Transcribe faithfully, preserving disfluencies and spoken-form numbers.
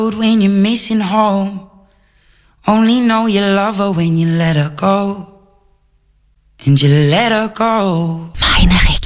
When you're missing home, only know you love her when you let her go, and you let her go. Meine